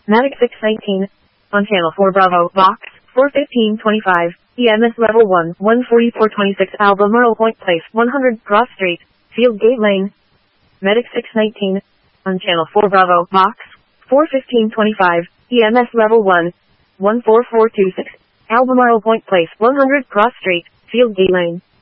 Matic 619. On channel 4 Bravo, Box, 41525. EMS level 1, 14426 Albemarle Point Place, 100 Cross Street, Field Gate Lane. Medic 619. On channel 4 Bravo, Box, 41525. EMS level 1, 14426. Albemarle Point Place, 100 Cross Street, Field Gate Lane.